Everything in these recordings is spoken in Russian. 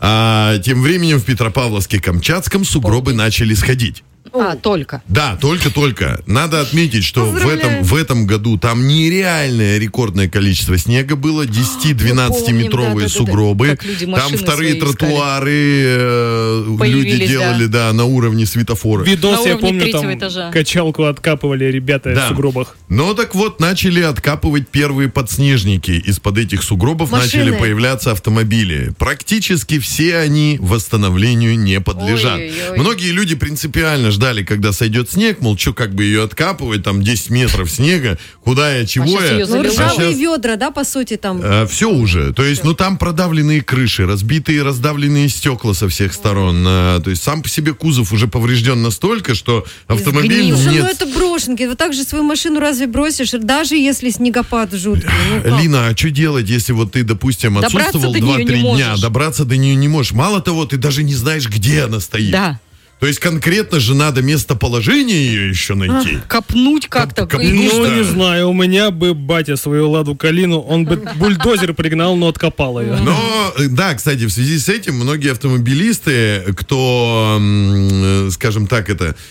А тем временем в Петропавловске-Камчатском сугробы начали сходить. Только. Да, только. Надо отметить, что в этом году там нереальное рекордное количество снега было. 10-12-метровые сугробы. Там вторые тротуары люди делали, на уровне светофора. Видос, я помню, там качалку откапывали ребята в сугробах. Ну так вот, начали откапывать первые подснежники. Из-под этих сугробов начали появляться автомобили. Практически все они восстановлению не подлежат. Многие люди принципиально ждали, когда сойдет снег, мол, что как бы ее откапывать, там 10 метров снега, куда я, чего я. Ржавые ведра, да, по сути, там. Все уже. То есть, там продавленные крыши, разбитые, раздавленные стекла со всех сторон. То есть, сам по себе кузов уже поврежден настолько, что автомобиль нет. Ну, это брошенки. Вот так же свою машину разве бросишь, даже если снегопад жуткий? Лина, а что делать, если вот ты, допустим, отсутствовал 2-3 дня, добраться до нее не можешь? Мало того, ты даже не знаешь, где она стоит. Да. То есть конкретно же надо местоположение ее еще найти. Копнуть как-то. Не знаю, у меня бы батя свою Ладу Калину, он бы бульдозер пригнал, но откопал ее. Но, да, кстати, в связи с этим многие автомобилисты, кто, скажем так,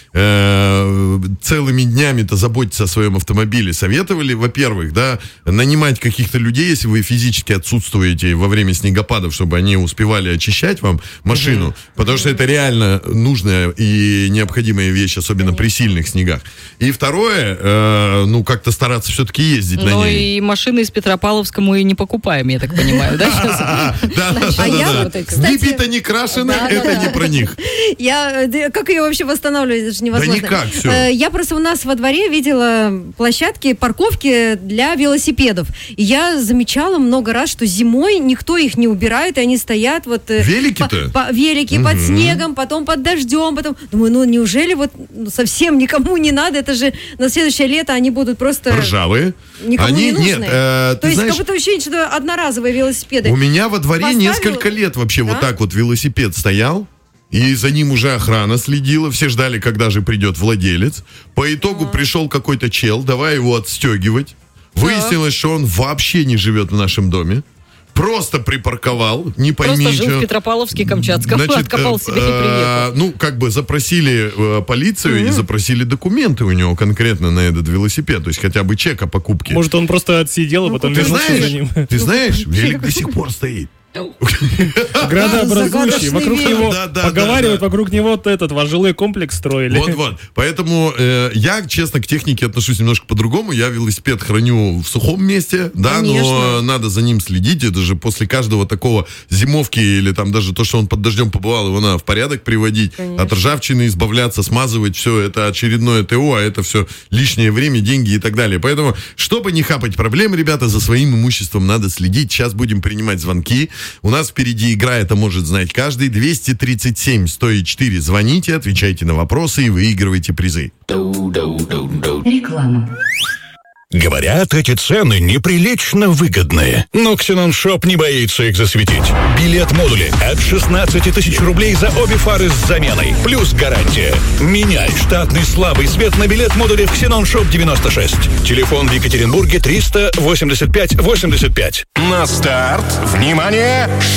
целыми днями-то заботится о своем автомобиле, советовали, во-первых, нанимать каких-то людей, если вы физически отсутствуете во время снегопадов, чтобы они успевали очищать вам машину, потому что это реально нужная и необходимая вещь, особенно при сильных снегах. И второе, как-то стараться все-таки ездить на ней. Ну и машины из Петропавловска мы и не покупаем, я так понимаю, да, сейчас? Да. Вибито не крашено, это не про них. Как ее вообще восстанавливать, это же невозможно. Да никак, все. Я просто у нас во дворе видела площадки, парковки для велосипедов. И я замечала много раз, что зимой никто их не убирает, и они стоят вот... Велики-то? Велики под снегом, потом под дождем. Потом думаю, неужели совсем никому не надо? Это же на следующее лето они будут просто... Ржавые. Никому не нужны. Нет, то есть, как будто ощущение, что одноразовые велосипеды. У меня во дворе несколько лет вообще вот так вот велосипед стоял. И за ним уже охрана следила. Все ждали, когда же придет владелец. По итогу пришел какой-то чел, давай его отстегивать. Выяснилось, что он вообще не живет в нашем доме. Просто припарковал, не пойми. Просто жил в Петропавловске-Камчатском, откопал себе и приехал. Запросили полицию и запросили документы у него конкретно на этот велосипед. То есть хотя бы чек о покупке. Может, он просто отсидел, а потом вернулся за ним. Ты знаешь, велик до сих пор стоит. Градообразующий. Вокруг него поговаривают, вокруг него жилой комплекс строили. Вот. Поэтому я, честно, к технике отношусь немножко по-другому. Я велосипед храню в сухом месте, но надо за ним следить. Это же после каждого такого зимовки или там даже то, что он под дождем побывал, его надо в порядок приводить, от ржавчины избавляться, смазывать. Все это очередное ТО, а это все лишнее время, деньги и так далее. Поэтому, чтобы не хапать проблем, ребята, за своим имуществом надо следить. Сейчас будем принимать звонки. У нас впереди игра, это может знать каждый. 237-104. Звоните, отвечайте на вопросы и выигрывайте призы. Реклама. Говорят, эти цены неприлично выгодные. Но Ксенон Шоп не боится их засветить. Билет-модули от 16 тысяч рублей за обе фары с заменой. Плюс гарантия. Меняй штатный слабый свет на билет-модуле в Ксенон Шоп 96. Телефон в Екатеринбурге 385-85. На старт. Внимание!